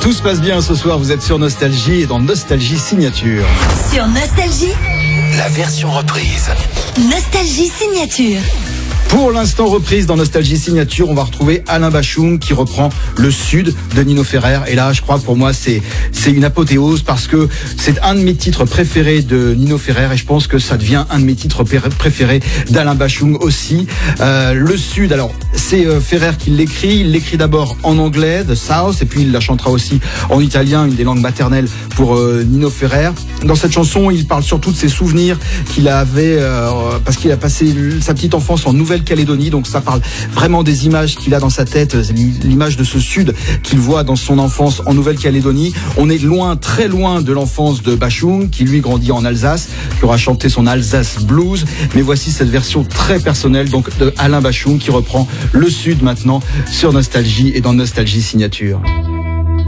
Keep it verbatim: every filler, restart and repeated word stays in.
Tout se passe bien ce soir, vous êtes sur Nostalgie et dans Nostalgie Signature. Sur Nostalgie, la version reprise. Nostalgie Signature. Pour l'instant reprise dans Nostalgie Signature, on va retrouver Alain Bashung qui reprend Le Sud de Nino Ferrer. Et là, je crois que pour moi, c'est c'est une apothéose parce que c'est un de mes titres préférés de Nino Ferrer et je pense que ça devient un de mes titres préférés d'Alain Bashung aussi. Euh, Le Sud, alors c'est euh, Ferrer qui l'écrit. Il l'écrit d'abord en anglais, The South, et puis il la chantera aussi en italien, une des langues maternelles pour euh, Nino Ferrer. Dans cette chanson, il parle surtout de ses souvenirs qu'il avait euh, parce qu'il a passé sa petite enfance en Nouvelle-Calédonie, donc ça parle vraiment des images qu'il a dans sa tête, l'image de ce sud qu'il voit dans son enfance en Nouvelle-Calédonie. On est loin, très loin de l'enfance de Bashung, qui lui grandit en Alsace, qui aura chanté son Alsace Blues, mais voici cette version très personnelle donc de Alain Bashung qui reprend Le Sud maintenant sur Nostalgie et dans Nostalgie Signature.